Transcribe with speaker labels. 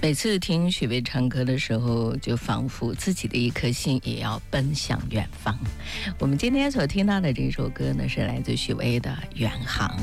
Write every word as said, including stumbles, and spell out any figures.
Speaker 1: 每次听许巍唱歌的时候，就仿佛自己的一颗心也要奔向远方。我们今天所听到的这首歌呢，是来自许巍的《远航》。